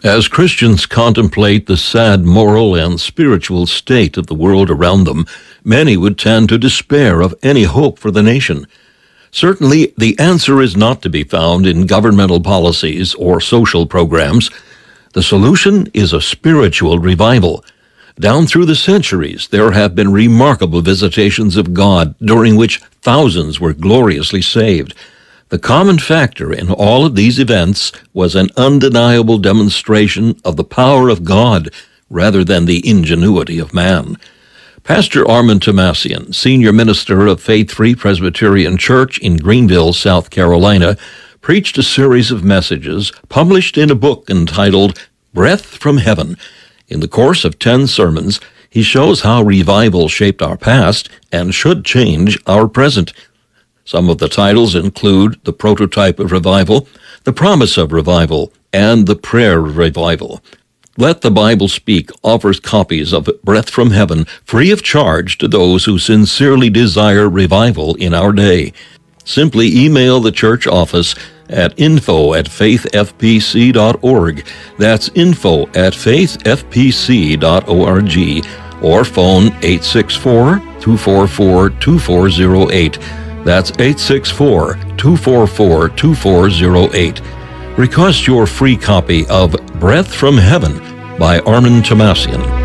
As Christians contemplate the sad moral and spiritual state of the world around them, many would tend to despair of any hope for the nation. Certainly, the answer is not to be found in governmental policies or social programs. The solution is a spiritual revival. Down through the centuries, there have been remarkable visitations of God, during which thousands were gloriously saved. The common factor in all of these events was an undeniable demonstration of the power of God rather than the ingenuity of man. Pastor Armand Tomassian, senior minister of Faith Free Presbyterian Church in Greenville, South Carolina, preached a series of messages published in a book entitled Breath from Heaven. In the course of 10 sermons, he shows how revival shaped our past and should change our present. Some of the titles include The Prototype of Revival, The Promise of Revival, and The Prayer of Revival. Let the Bible Speak offers copies of Breath from Heaven free of charge to those who sincerely desire revival in our day. Simply email the church office at info@faithfpc.org. That's info@faithfpc.org, or phone 864-244-2408. That's 864-244-2408. Request your free copy of Breath from Heaven by Armand Tomassian.